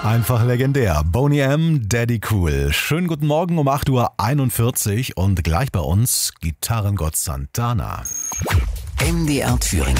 Einfach legendär. Boney M., Daddy Cool. Schönen guten Morgen um 8.41 Uhr und gleich bei uns Gitarrengott Santana. MDR Thüringen.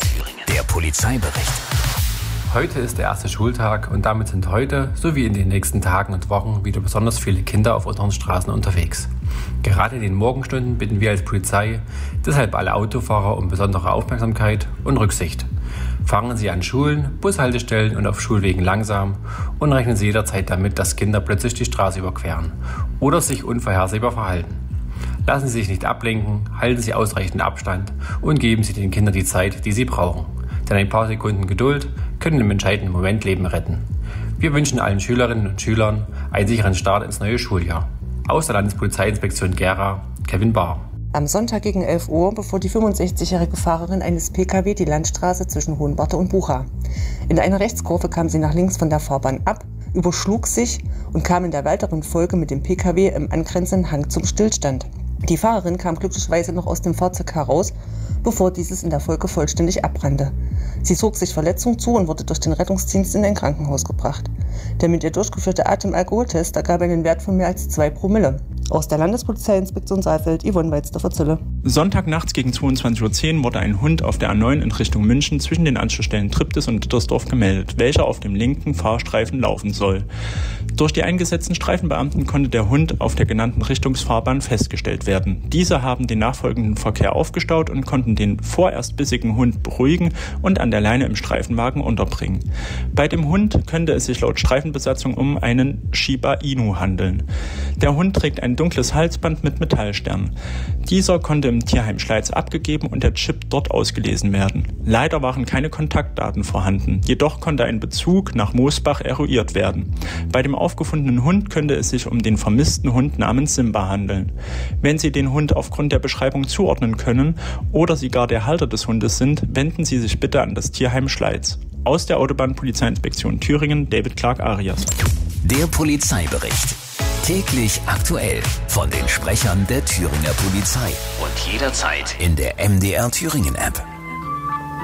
Der Polizeibericht. Heute ist der erste Schultag und damit sind heute, sowie in den nächsten Tagen und Wochen, wieder besonders viele Kinder auf unseren Straßen unterwegs. Gerade in den Morgenstunden bitten wir als Polizei deshalb alle Autofahrer um besondere Aufmerksamkeit und Rücksicht. Fahren Sie an Schulen, Bushaltestellen und auf Schulwegen langsam und rechnen Sie jederzeit damit, dass Kinder plötzlich die Straße überqueren oder sich unvorhersehbar verhalten. Lassen Sie sich nicht ablenken, halten Sie ausreichend Abstand und geben Sie den Kindern die Zeit, die sie brauchen. Denn ein paar Sekunden Geduld können im entscheidenden Moment Leben retten. Wir wünschen allen Schülerinnen und Schülern einen sicheren Start ins neue Schuljahr. Aus der Landespolizeiinspektion Gera, Kevin Bahr. Am Sonntag gegen 11 Uhr befuhr die 65-jährige Fahrerin eines Pkw die Landstraße zwischen Hohenwarte und Bucha. In einer Rechtskurve kam sie nach links von der Fahrbahn ab, überschlug sich und kam in der weiteren Folge mit dem Pkw im angrenzenden Hang zum Stillstand. Die Fahrerin kam glücklicherweise noch aus dem Fahrzeug heraus, bevor dieses in der Folge vollständig abbrannte. Sie zog sich Verletzungen zu und wurde durch den Rettungsdienst in ein Krankenhaus gebracht. Der mit ihr durchgeführte Atemalkoholtest ergab einen Wert von mehr als 2 Promille. Aus der Landespolizeiinspektion Saalfeld, Yvonne Weizdorfer-Zille. Sonntagnachts gegen 22.10 Uhr wurde ein Hund auf der A9 in Richtung München zwischen den Anschlussstellen Triptis und Dittersdorf gemeldet, welcher auf dem linken Fahrstreifen laufen soll. Durch die eingesetzten Streifenbeamten konnte der Hund auf der genannten Richtungsfahrbahn festgestellt werden. Diese haben den nachfolgenden Verkehr aufgestaut und konnten den vorerst bissigen Hund beruhigen und an der Leine im Streifenwagen unterbringen. Bei dem Hund könnte es sich laut Streifenbesatzung um einen Shiba Inu handeln. Der Hund trägt ein dunkles Halsband mit Metallsternen. Dieser konnte im Tierheim Schleiz abgegeben und der Chip dort ausgelesen werden. Leider waren keine Kontaktdaten vorhanden, jedoch konnte ein Bezug nach Moosbach eruiert werden. Bei dem aufgefundenen Hund könnte es sich um den vermissten Hund namens Simba handeln. Wenn Sie den Hund aufgrund der Beschreibung zuordnen können oder Sie gar der Halter des Hundes sind, wenden Sie sich bitte an das Tierheim Schleiz. Aus der Autobahnpolizeiinspektion Thüringen, David Clark-Arias. Der Polizeibericht. Täglich aktuell von den Sprechern der Thüringer Polizei und jederzeit in der MDR Thüringen App.